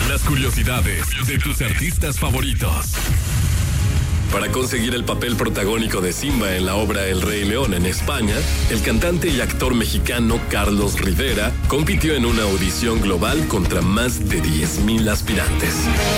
Las curiosidades de tus artistas favoritos. Para conseguir el papel protagónico de Simba en la obra El Rey León en España, el cantante y actor mexicano Carlos Rivera compitió en una audición global contra más de 10,000 aspirantes.